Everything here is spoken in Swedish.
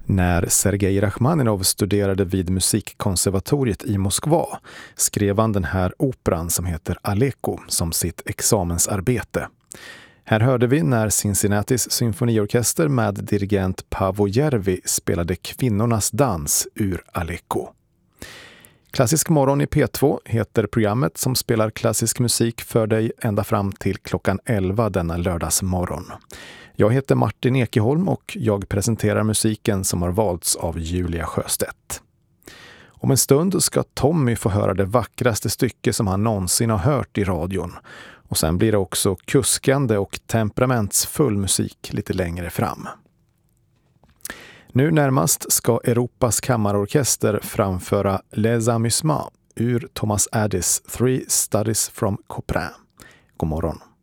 När Sergej Rachmaninov studerade vid musikkonservatoriet i Moskva skrev han den här operan som heter Aleko som sitt examensarbete. Här hörde vi när Cincinnatis symfoniorkester med dirigent Paavo Järvi spelade Kvinnornas dans ur Aleko. Klassisk morgon i P2 heter programmet som spelar klassisk musik för dig ända fram till klockan 11 denna lördagsmorgon. Jag heter Martin Ekeholm och jag presenterar musiken som har valts av Julia Sjöstedt. Om en stund ska Tommy få höra det vackraste stycke som han någonsin har hört i radion. Och sen blir det också kuskande och temperamentsfull musik lite längre fram. Nu närmast ska Europas kammarorkester framföra Les Amusements ur Thomas Addis 3 Studies from Couperin. God morgon.